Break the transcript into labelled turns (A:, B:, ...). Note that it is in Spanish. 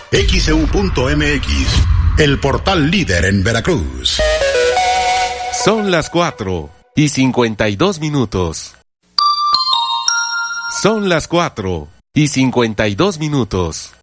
A: XEU.mX, el portal líder en Veracruz.
B: Son las 4:52. Son las 4:52.